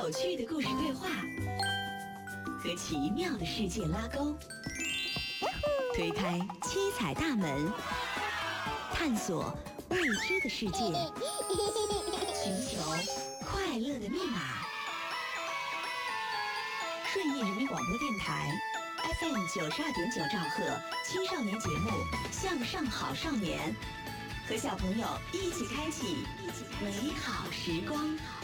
有趣的故事对话，和奇妙的世界拉钩，推开七彩大门，探索未知的世界，寻求快乐的密码。顺义人民广播电台 FM 92.9兆赫青少年节目《向上好少年》，和小朋友一起开启美好时光。